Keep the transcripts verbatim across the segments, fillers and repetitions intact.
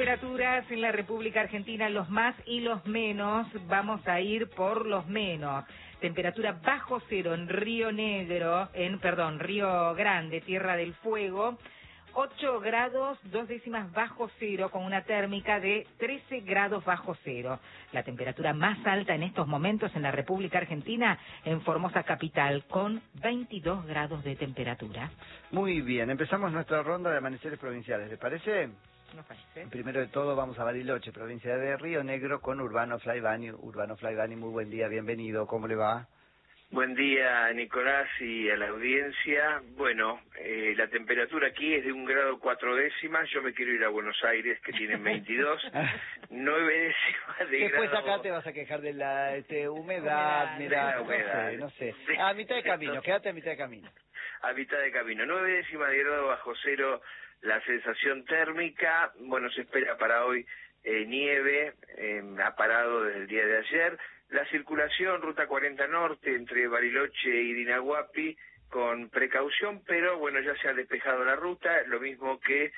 temperaturas en la República Argentina, los más y los menos. Vamos a ir por los menos. Temperatura bajo cero en Río Negro, en, perdón, Río Grande, Tierra del Fuego. ocho grados, dos décimas bajo cero, con una térmica de trece grados bajo cero. La temperatura más alta en estos momentos en la República Argentina, en Formosa Capital, con veintidós grados de temperatura. Muy bien, empezamos nuestra ronda de amaneceres provinciales, ¿les parece? Nos parece. Primero de todo vamos a Bariloche, provincia de Río Negro, con Urbano Flaivani. Urbano Flaivani, muy buen día, bienvenido, ¿cómo le va? Buen día, Nicolás, y a la audiencia. Bueno, eh, la temperatura aquí es de un grado cuatro décimas. Yo me quiero ir a Buenos Aires, que tienen veintidós. Nueve décimas de Después grado. acá te vas a quejar de la este, humedad, mira, la humedad. no sé, no sé. A mitad de camino, quédate a mitad de camino. A mitad de camino. Nueve décimas de grado bajo cero la sensación térmica. Bueno, se espera para hoy eh, nieve, eh, ha parado desde el día de ayer. La circulación, Ruta cuarenta Norte, entre Bariloche y Dinahuapi, con precaución, pero bueno, ya se ha despejado la ruta, lo mismo que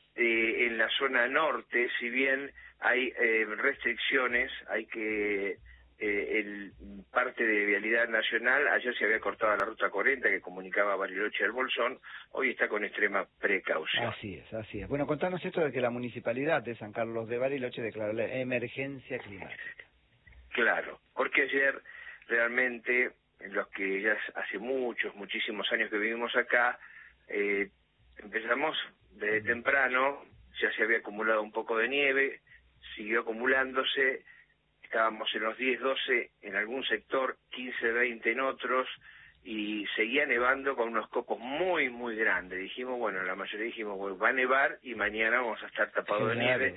eh, en la zona norte, si bien hay eh, restricciones, hay que, eh, el parte de Vialidad Nacional, ayer se había cortado la Ruta cuarenta que comunicaba Bariloche al Bolsón, hoy está con extrema precaución. Así es, así es. Bueno, contanos esto de que la Municipalidad de San Carlos de Bariloche declaró la emergencia climática. Claro, porque ayer realmente, los que ya hace muchos, muchísimos años que vivimos acá, eh, empezamos desde temprano, ya se había acumulado un poco de nieve, siguió acumulándose, estábamos en los diez, doce en algún sector, quince, veinte en otros, y seguía nevando con unos copos muy, muy grandes. Dijimos, bueno, la mayoría dijimos, bueno, va a nevar y mañana vamos a estar tapados de nieve.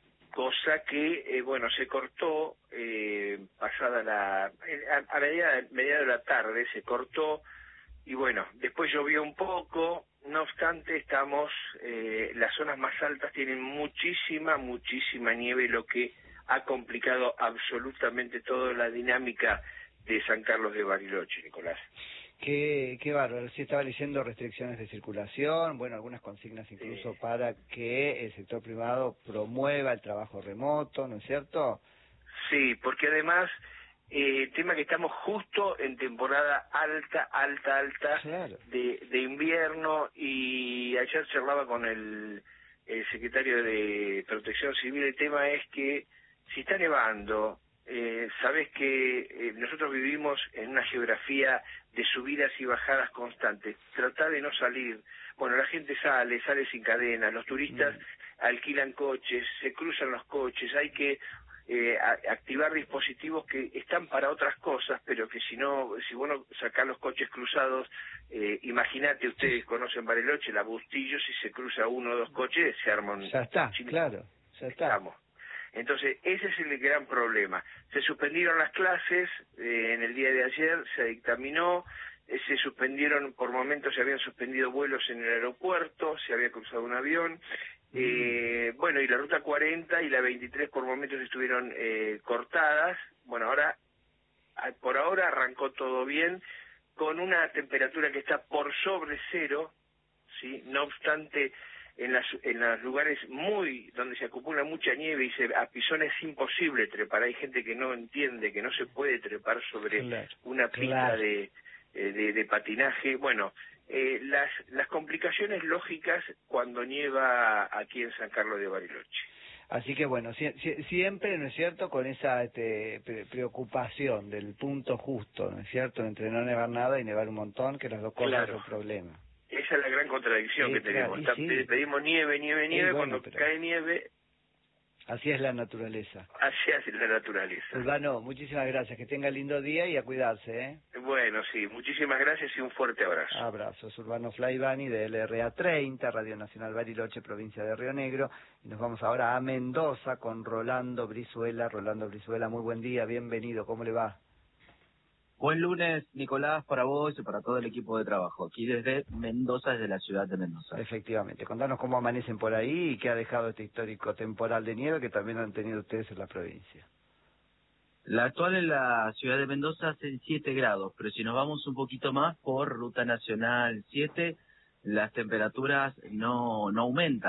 Cosa que, eh, bueno, se cortó, eh, pasada la, a, a medida, medida de la tarde se cortó, y bueno, después llovió un poco, no obstante estamos, eh, las zonas más altas tienen muchísima, muchísima nieve, lo que ha complicado absolutamente toda la dinámica de San Carlos de Bariloche, Nicolás. Qué, qué bárbaro, sí estaba leyendo restricciones de circulación, bueno, algunas consignas incluso sí, para que el sector privado promueva el trabajo remoto, ¿no es cierto? Sí, porque además, eh, tema que estamos justo en temporada alta, alta, alta claro. de, de invierno, y ayer charlaba con el, el secretario de Protección Civil, el tema es que si está nevando, Eh, sabes que eh, nosotros vivimos en una geografía de subidas y bajadas constantes. Tratar de no salir. Bueno, la gente sale, sale sin cadena, los turistas mm. alquilan coches, se cruzan los coches, hay que eh, a, activar dispositivos que están para otras cosas, pero que si no, si vos no sacás los coches cruzados, eh, imagínate, ustedes conocen Bariloche, la Bustillo, si se cruza uno o dos coches, se arman... Ya está, claro, ya está. Estamos. Entonces, ese es el gran problema. Se suspendieron las clases eh, en el día de ayer, se dictaminó, eh, se suspendieron, por momentos se habían suspendido vuelos en el aeropuerto, se había cruzado un avión, eh, mm. bueno, y la Ruta cuarenta y la veintitrés por momentos estuvieron eh, cortadas. Bueno, ahora, por ahora arrancó todo bien, con una temperatura que está por sobre cero, ¿sí? No obstante... En, las, en los lugares muy donde se acumula mucha nieve y se apisona es imposible trepar. Hay gente que no entiende que no se puede trepar sobre claro, una pista claro. de, de, de patinaje. Bueno, eh, las, las complicaciones lógicas cuando nieva aquí en San Carlos de Bariloche. Así que bueno, si, si, siempre, ¿no es cierto?, con esa este, pre preocupación del punto justo, ¿no es cierto?, entre no nevar nada y nevar un montón, que las dos cosas claro. son problema. Esa es la gran contradicción sí, que tenemos. Claro, sí. Pedimos nieve, nieve, nieve, bueno, cuando pero... cae nieve... Así es la naturaleza. Así es la naturaleza. Urbano, muchísimas gracias. Que tenga lindo día y a cuidarse, ¿eh? Bueno, sí, muchísimas gracias y un fuerte abrazo. Abrazos. Urbano Flaivani de L R A treinta, Radio Nacional Bariloche, provincia de Río Negro. Y nos vamos ahora a Mendoza con Rolando Brizuela. Rolando Brizuela, muy buen día, bienvenido. ¿Cómo le va? Buen lunes, Nicolás, para vos y para todo el equipo de trabajo. Aquí desde Mendoza, desde la ciudad de Mendoza. Efectivamente. Contanos cómo amanecen por ahí y qué ha dejado este histórico temporal de nieve que también han tenido ustedes en la provincia. La actual en la ciudad de Mendoza hace siete grados, pero si nos vamos un poquito más por Ruta Nacional siete, las temperaturas no, no aumentan.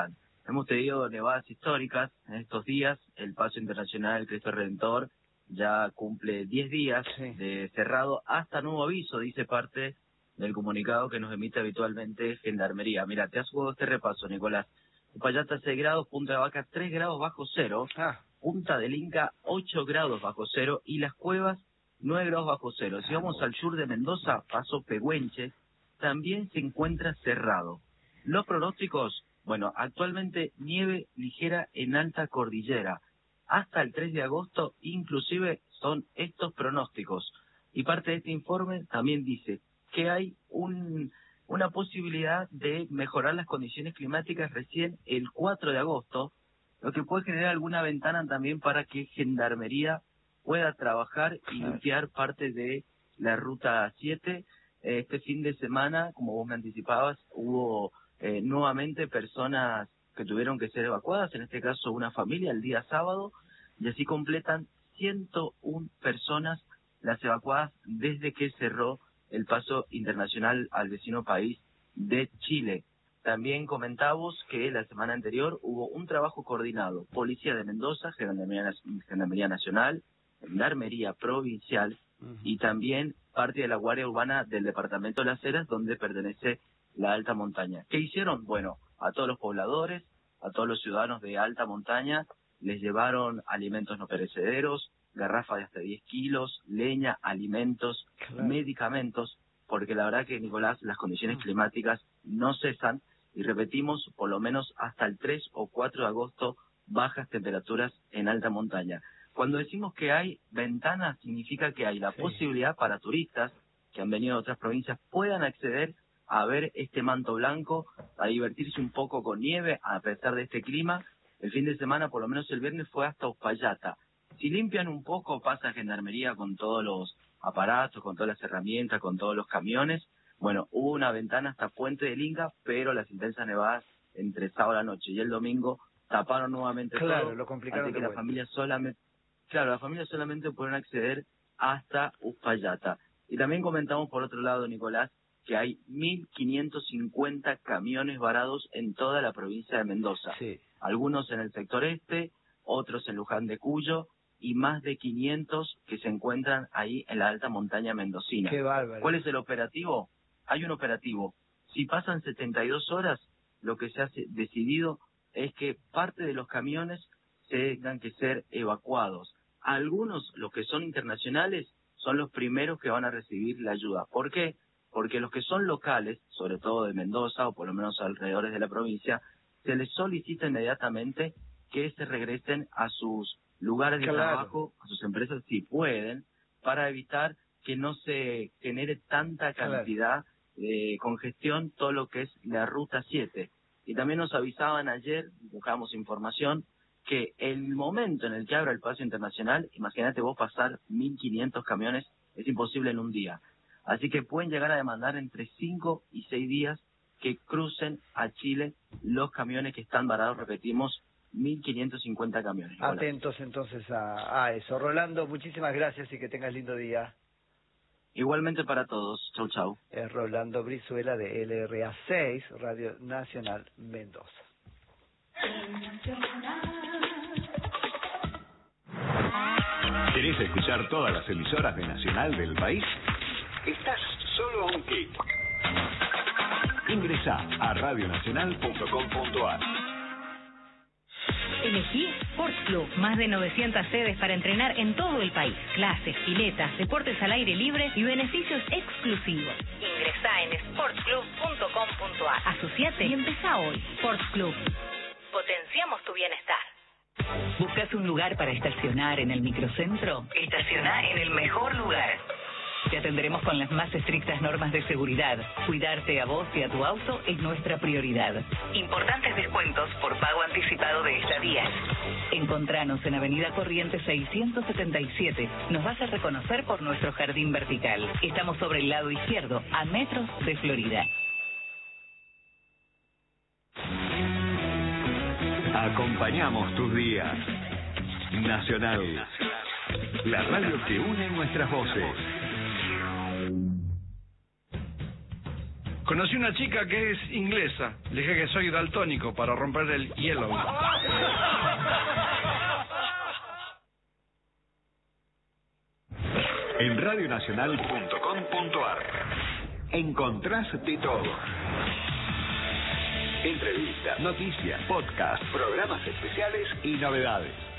Hemos tenido nevadas históricas en estos días. El Paso Internacional Cristo Redentor ya cumple diez días sí. de cerrado hasta nuevo aviso, dice parte del comunicado que nos emite habitualmente Gendarmería. Mira, te hago este repaso, Nicolás. Uspallata seis grados, Punta de Vaca tres grados bajo cero, ah. Punta del Inca ocho grados bajo cero y Las Cuevas nueve grados bajo cero. Si vamos al sur de Mendoza, Paso Pehuenche, también se encuentra cerrado. Los pronósticos, bueno, actualmente nieve ligera en alta cordillera. Hasta el tres de agosto, inclusive, son estos pronósticos. Y parte de este informe también dice que hay un, una posibilidad de mejorar las condiciones climáticas recién el cuatro de agosto, lo que puede generar alguna ventana también para que Gendarmería pueda trabajar y limpiar parte de la Ruta siete. Este fin de semana, como vos me anticipabas, hubo eh, nuevamente personas que tuvieron que ser evacuadas, en este caso una familia el día sábado, y así completan ciento una personas las evacuadas desde que cerró el paso internacional al vecino país de Chile. También comentamos que la semana anterior hubo un trabajo coordinado, Policía de Mendoza, Gendarmería, Gendarmería Nacional, Gendarmería Provincial uh-huh. y también parte de la Guardia Urbana del Departamento de Las Heras, donde pertenece la alta montaña. ¿Qué hicieron? Bueno, a todos los pobladores, a todos los ciudadanos de alta montaña, les llevaron alimentos no perecederos, garrafas de hasta diez kilos, leña, alimentos, claro. medicamentos, porque la verdad que, Nicolás, las condiciones climáticas no cesan y repetimos, por lo menos hasta el tres o cuatro de agosto, bajas temperaturas en alta montaña. Cuando decimos que hay ventanas, significa que hay la sí. posibilidad para turistas que han venido de otras provincias puedan acceder a ver este manto blanco, a divertirse un poco con nieve, a pesar de este clima. El fin de semana, por lo menos el viernes, fue hasta Uspallata. Si limpian un poco, pasa Gendarmería con todos los aparatos, con todas las herramientas, con todos los camiones. Bueno, hubo una ventana hasta Puente del Inca, pero las intensas nevadas entre sábado a la noche y el domingo taparon nuevamente claro, todo. Lo complicaron así que la familia solamente, claro, las familias solamente pueden acceder hasta Uspallata. Y también comentamos por otro lado, Nicolás, que hay mil quinientos cincuenta camiones varados en toda la provincia de Mendoza. Sí. Algunos en el sector este, otros en Luján de Cuyo, y más de quinientos que se encuentran ahí en la alta montaña mendocina. Qué bárbaro. ¿Cuál es el operativo? Hay un operativo. Si pasan setenta y dos horas, lo que se ha decidido es que parte de los camiones tengan que ser evacuados. Algunos, los que son internacionales, son los primeros que van a recibir la ayuda. ¿Por qué? Porque los que son locales, sobre todo de Mendoza o por lo menos alrededores de la provincia, se les solicita inmediatamente que se regresen a sus lugares de claro. trabajo, a sus empresas si pueden, para evitar que no se genere tanta cantidad de claro. congestión todo lo que es la Ruta siete. Y también nos avisaban ayer, buscamos información, que el momento en el que abra el paso internacional, imagínate vos pasar mil quinientos camiones, es imposible en un día. Así que pueden llegar a demandar entre cinco y seis días que crucen a Chile los camiones que están varados, repetimos, mil quinientos cincuenta camiones. Atentos Hola. entonces a, a eso. Rolando, muchísimas gracias y que tengas lindo día. Igualmente para todos. Chau, chau. Es Rolando Brizuela de L R A seis, Radio Nacional Mendoza. ¿Querés escuchar todas las emisoras de Nacional del país? Estás solo a un clic. Ingresá a radio nacional punto com punto a r. Elegí Sports Club, más de novecientas sedes para entrenar en todo el país. Clases, piletas, deportes al aire libre y beneficios exclusivos. Ingresá en sports club punto com punto a r. Asociate y empezá hoy. Sports Club. Potenciamos tu bienestar. ¿Buscas un lugar para estacionar en el microcentro? Estacioná en el mejor lugar. Te atenderemos con las más estrictas normas de seguridad. Cuidarte a vos y a tu auto es nuestra prioridad. Importantes descuentos por pago anticipado de estadías. Encontranos en Avenida Corrientes seiscientos setenta y siete. Nos vas a reconocer por nuestro jardín vertical. Estamos sobre el lado izquierdo, a metros de Florida. Acompañamos tus días. Nacional. La radio que une nuestras voces. Conocí una chica que es inglesa. Le dije que soy daltónico para romper el hielo. En radio nacional punto com punto a r encontrás de todo. Entrevistas, noticias, podcast, programas especiales y novedades.